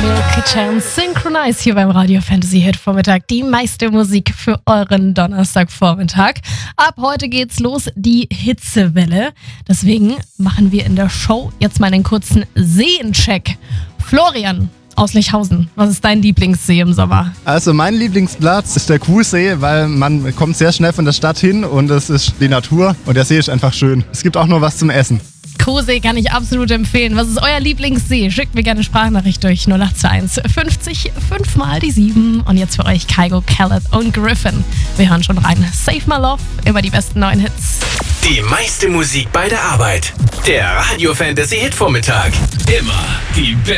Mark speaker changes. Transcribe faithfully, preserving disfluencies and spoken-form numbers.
Speaker 1: Milky Chance Synchronize hier beim Radio Fantasy Hit Vormittag. Die meiste Musik für euren Donnerstagvormittag. Ab heute geht's los, die Hitzewelle. Deswegen machen wir in der Show jetzt mal einen kurzen Seencheck. Florian aus Lechhausen, was ist dein Lieblingssee im Sommer?
Speaker 2: Also mein Lieblingsplatz ist der Kuhsee, weil man kommt sehr schnell von der Stadt hin und es ist die Natur und der See ist einfach schön. Es gibt auch noch was zum Essen.
Speaker 1: Kuhsee kann ich absolut empfehlen. Was ist euer Lieblingssee? Schickt mir gerne eine Sprachnachricht durch null acht zwei eins fünfzig fünf mal die sieben. Und jetzt für euch Kygo, Khaled und Griffin. Wir hören schon rein. Save My Love, immer die besten neuen Hits.
Speaker 3: Die meiste Musik bei der Arbeit. Der Radio Fantasy Hit Vormittag. Immer die beste.